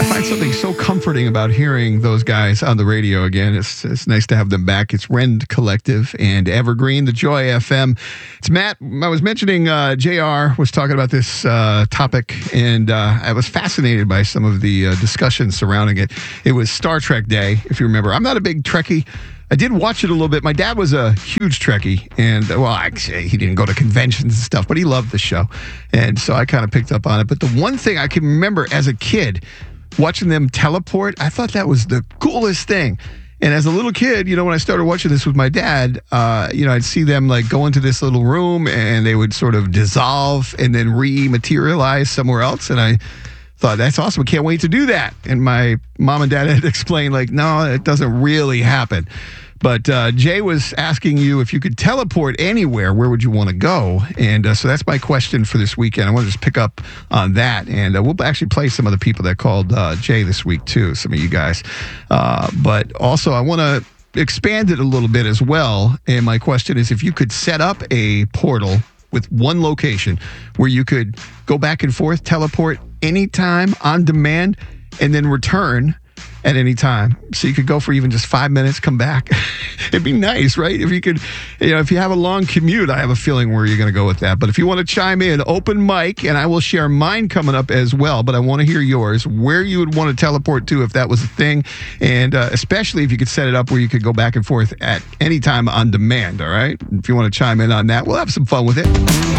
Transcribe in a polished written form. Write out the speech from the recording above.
find something so comforting about hearing those guys on the radio again. It's nice to have them back. It's Rend Collective and Evergreen, the Joy FM. It's Matt. I was mentioning JR was talking about this topic, and I was fascinated by some of the discussions surrounding it. It was Star Trek Day, if you remember. I'm not a big Trekkie. I did watch it a little bit. My dad was a huge Trekkie, and, well, actually, he didn't go to conventions and stuff, but he loved the show. And so I kind of picked up on it. But the one thing I can remember as a kid, watching them teleport, I thought that was the coolest thing. And as a little kid, when I started watching this with my dad, I'd see them like go into this little room and they would sort of dissolve and then rematerialize somewhere else. And I thought, that's awesome. I can't wait to do that. And my mom and dad had to explain, like, no, it doesn't really happen. But Jay was asking you if you could teleport anywhere, where would you want to go? And so that's my question for this weekend. I want to just pick up on that. And we'll actually play some of the people that called Jay this week, too, some of you guys. But also, I want to expand it a little bit as well. And my question is, if you could set up a portal with one location where you could go back and forth, teleport anytime on demand, and then return at any time. So you could go for even just 5 minutes, come back. It'd be nice, right? If you could, if you have a long commute, I have a feeling where you're going to go with that. But if you want to chime in, open mic, and I will share mine coming up as well. But I want to hear yours, where you would want to teleport to if that was a thing. And especially if you could set it up where you could go back and forth at any time on demand, all right? If you want to chime in on that, we'll have some fun with it.